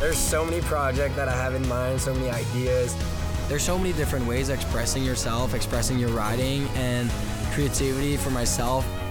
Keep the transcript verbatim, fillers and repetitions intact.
There's so many projects that I have in mind, so many ideas. There's so many different ways of expressing yourself, expressing your riding, and creativity for myself